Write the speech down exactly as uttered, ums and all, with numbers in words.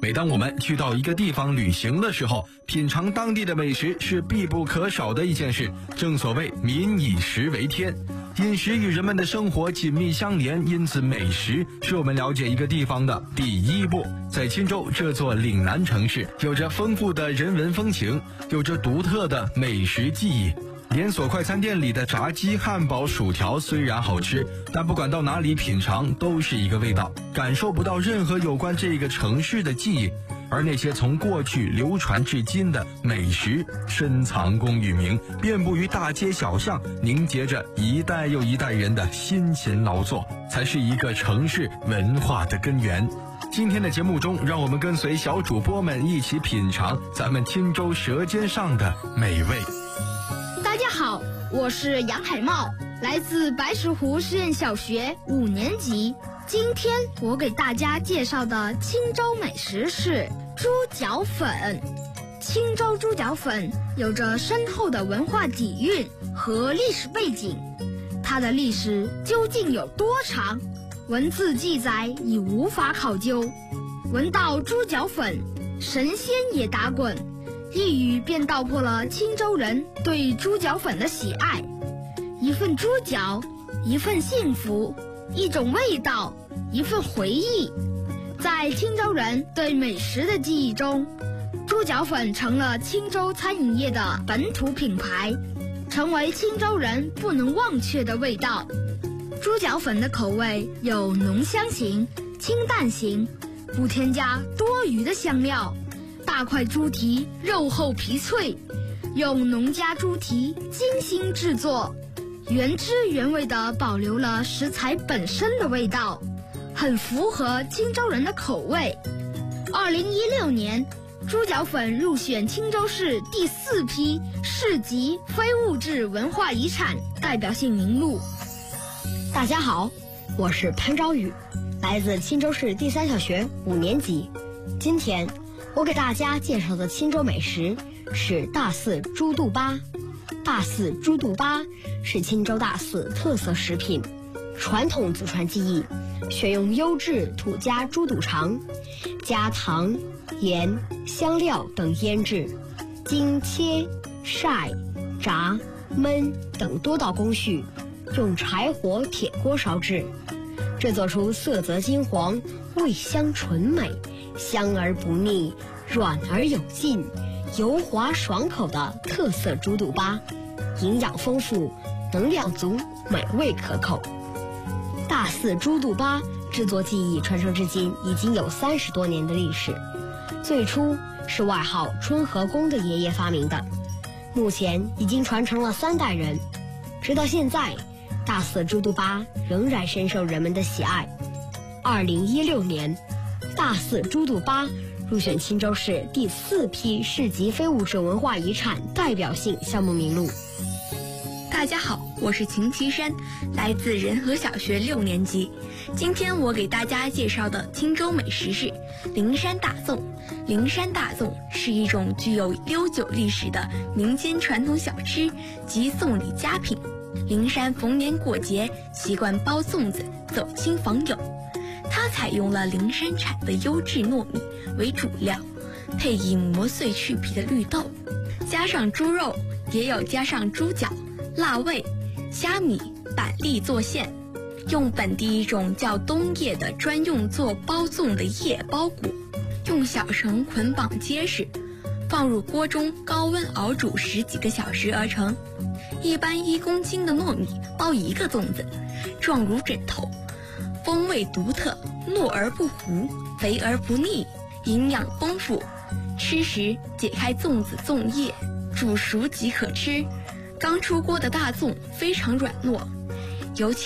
每当我们去到一个地方旅行的时候，品尝当地的美食是必不可少的一件事。正所谓民以食为天，饮食与人们的生活紧密相连，因此美食是我们了解一个地方的第一步。在钦州这座岭南城市，有着丰富的人文风情，有着独特的美食记忆。连锁快餐店里的炸鸡、汉堡、薯条虽然好吃，但不管到哪里品尝都是一个味道，感受不到任何有关这个城市的记忆。而那些从过去流传至今的美食，深藏功与名，遍布于大街小巷，凝结着一代又一代人的辛勤劳作，才是一个城市文化的根源。今天的节目中，让我们跟随小主播们一起品尝咱们钦州舌尖上的美味。 大家好，我是杨海茂，来自白石湖实验小学五年级。今天我给大家介绍的钦州美食是猪脚粉。钦州猪脚粉有着深厚的文化底蕴和历史背景，它的历史究竟有多长？文字记载已无法考究。闻到猪脚粉，神仙也打滚，一语便道破了钦州人对猪脚粉的喜爱。一份猪脚，一份幸福，一种味道，一份回忆。在钦州人对美食的记忆中，猪脚粉成了钦州餐饮业的本土品牌，成为钦州人不能忘却的味道。猪脚粉的口味有浓香型、清淡型，不添加多余的香料。大块猪蹄肉厚皮脆，用农家猪蹄精心制作，原汁原味地保留了食材本身的味道，很符合钦州人的口味。二零一六年，猪脚粉入选钦州市第四批市级非物质文化遗产代表性名录。 大家好，我是潘昭宇，来自钦州市第三小学五年级。今天我给大家介绍的钦州美食是大肆猪肚粑。大肆猪肚粑是钦州大肆特色食品，传统祖传技艺，选用优质土家猪肚肠，加糖、盐、香料等腌制，经切、晒、炸、焖等多道工序，用柴火铁锅烧制，制作出色泽金黄、味香醇美、香而不腻、软而有劲、油滑爽口的特色猪肚粑，营养丰富，能量足，美味可口。大肆猪肚粑制作技艺传承至今已经有三十多年的历史，最初是外号春和公的爷爷发明的，目前已经传承了三代人，直到现在，大肆猪肚粑仍然深受人们的喜爱。二零一六年，大肆猪肚粑入选钦州市第四批市级非物质文化遗产代表性项目名录。 大家好，我是秦其山，来自仁和小学六年级。今天我给大家介绍的钦州美食是灵山大粽。灵山大粽是一种具有悠久历史的民间传统小吃及送礼佳品。灵山逢年过节习惯包粽子走亲访友，它采用了灵山产的优质糯米为主料，配以磨碎去皮的绿豆，加上猪肉，也有加上猪脚、辣味、虾米、板栗做馅，用本地一种叫冬叶的专用做包粽的叶包谷，用小绳捆绑结实，放入锅中高温熬煮十几个小时而成。一般一公斤的糯米包一个粽子，状如枕头，风味独特，糯而不糊，肥而不腻，营养丰富。吃时解开粽子粽叶，煮熟即可吃。刚出锅的大粽非常软糯，尤其